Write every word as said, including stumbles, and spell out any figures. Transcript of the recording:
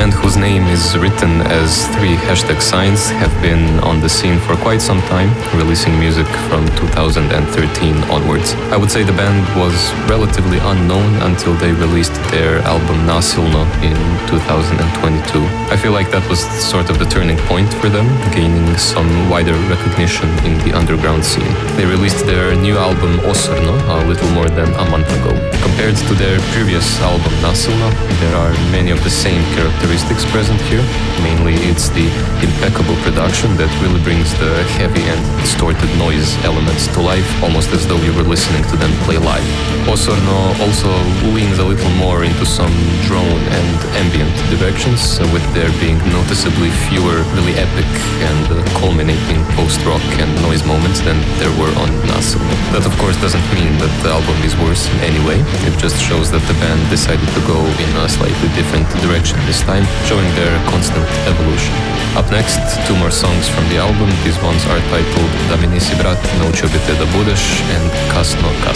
band, whose name is written as three hashtag signs, have been on the scene for quite some time, releasing music from two thousand thirteen onwards. I would say the band was relatively unknown until they released their album Nasilno in two thousand twenty-two. I feel like that was sort of the turning point for them, gaining some wider recognition in the underground scene. They released their new album Osorno a little more than a month ago. Compared to their previous album Nasilno, there are many of the same characteristics present here. Mainly it's the impeccable production that really brings the heavy and distorted noise elements to life, almost as though you were listening to them play live. Osorno also leans a little more into some drone and ambient directions, with there being noticeably fewer really epic and uh, culminating post-rock and noise moments than there were on Nasilno. That of course doesn't mean that the album is worse in any way. It just shows that the band decided to go in a slightly different direction this time, showing their constant evolution. Up next, two more songs from the album. These ones are titled Da mi nisi brat, naučio bi te da budeš and Kasno Kasno.